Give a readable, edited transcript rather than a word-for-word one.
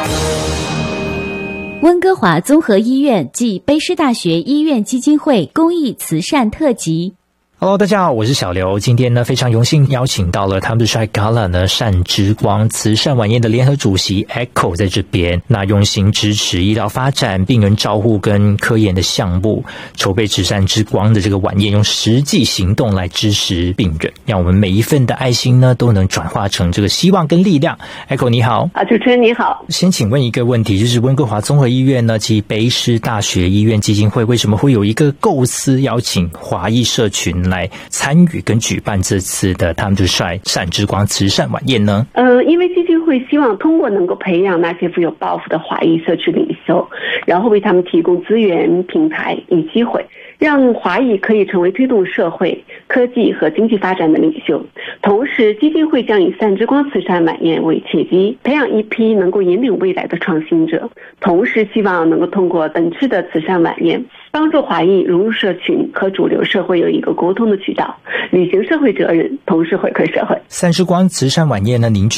温哥华综合医院暨卑诗大学医院基金会公益慈善特辑。 Hello， 大家好，我是小刘。今天呢，非常荣幸邀请到了 Time to Shine Gala 呢善之光慈善晚宴的联合主席 Echo 在这边，那用心支持医疗发展、病人照护跟科研的项目，筹备慈善之光的这个晚宴，用实际行动来支持病人，让我们每一份的爱心呢都能转化成这个希望跟力量。Echo 你好。 主持人你好。 先请问一个问题，就是温哥华综合医院呢及卑诗大学医院基金会为什么会有一个构思邀请华裔社群来参与跟举办这次的Time to Shine善之光慈善晚宴呢？ 因为基金会希望通过能够培养那些富有抱负的华裔社区领袖，然后为他们提供资源、平台与机会，让华裔可以成为推动社会、科技和经济发展的领袖。同时，基金会将以善之光慈善晚宴为契机，培养一批能够引领未来的创新者。同时，希望能够通过本次的慈善晚宴，帮助华裔融入社群和主流社会有一个沟通的渠道，履行社会责任，同时回馈社会。 善之光慈善晚宴呢，凝聚